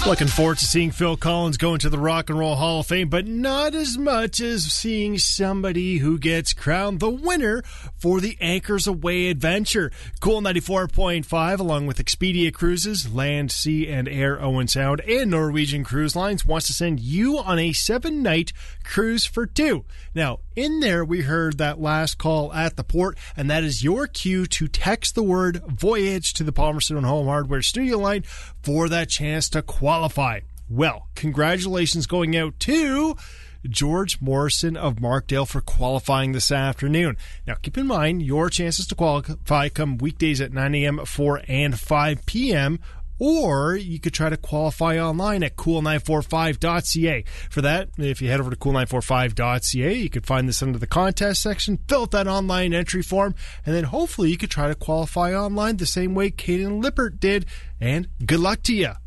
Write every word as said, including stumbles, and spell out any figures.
Looking forward to seeing Phil Collins go into the Rock and Roll Hall of Fame, but not as much as seeing somebody who gets crowned the winner for the Anchors Away adventure. Cool ninety-four point five, along with Expedia Cruises, Land, Sea, and Air Owen Sound, and Norwegian Cruise Lines, wants to send you on a seven-night cruise for two. Now, in there, we heard that last call at the port, and that is your cue to text the word Voyage to the Palmerston Home Hardware studio line for that chance to qualify. Well, congratulations going out to George Morrison of Markdale for qualifying this afternoon. Now, keep in mind, your chances to qualify come weekdays at nine a.m., four and five p.m., or you could try to qualify online at cool nine forty-five dot c a. For that, if you head over to cool nine forty-five dot c a, you could find this under the contest section, fill out that online entry form, and then hopefully you could try to qualify online the same way Caden Lippert did, and good luck to you.